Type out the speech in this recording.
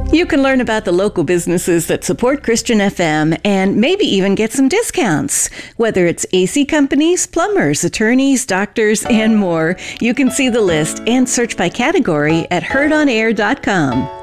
You can learn about the local businesses that support Christian FM and maybe even get some discounts. Whether it's AC companies, plumbers, attorneys, doctors, and more, you can see the list and search by category at heardonair.com.